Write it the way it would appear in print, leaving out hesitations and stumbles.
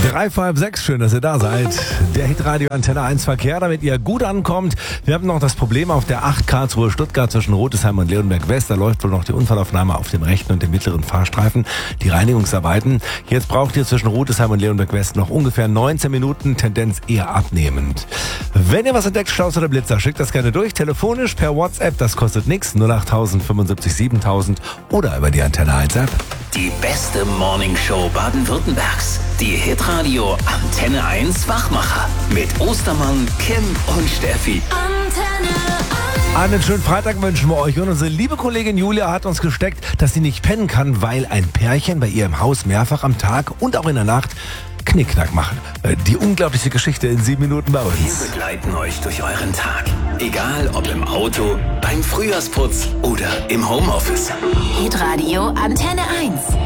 5:03, schön, dass ihr da seid. Der Hitradio Antenne 1 Verkehr, damit ihr gut ankommt. Wir haben noch das Problem auf der 8 Karlsruhe Stuttgart zwischen Rotesheim und Leonberg West. Da läuft wohl noch die Unfallaufnahme auf dem rechten und dem mittleren Fahrstreifen. Die Reinigungsarbeiten. Jetzt braucht ihr zwischen Rotesheim und Leonberg West noch ungefähr 19 Minuten, Tendenz eher abnehmend. Wenn ihr was entdeckt, Staus oder Blitzer, schickt das gerne durch. Telefonisch per WhatsApp, das kostet nichts. 08000 75 7000 oder über die Antenne 1 App. Die beste Morningshow Baden-Württembergs. Die Hitradio Antenne 1 Wachmacher. Mit Ostermann, Kim und Steffi. Einen schönen Freitag wünschen wir euch. Und unsere liebe Kollegin Julia hat uns gesteckt, dass sie nicht pennen kann, weil ein Pärchen bei ihr im Haus mehrfach am Tag und auch in der Nacht Knickknack machen. Die unglaubliche Geschichte in 7 Minuten bei uns. Wir begleiten euch durch euren Tag. Egal ob im Auto, beim Frühjahrsputz oder im Homeoffice. Hitradio Antenne 1.